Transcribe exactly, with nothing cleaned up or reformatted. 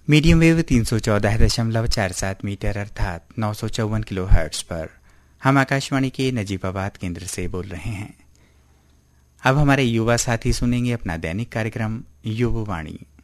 Medium wave तीन सौ चौदह दशमलव चार सात मीटर अर्थात नौ सौ चौवन किलो हर्ट्ज पर हम आकाशवाणी के नजीबाबाद केंद्र से बोल रहे हैं। अब हमारे युवा साथी सुनेंगे अपना दैनिक कार्यक्रम युववाणी।